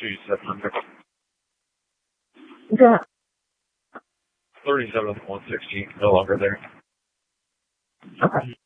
700. Yeah. 37 116, no longer there. Okay.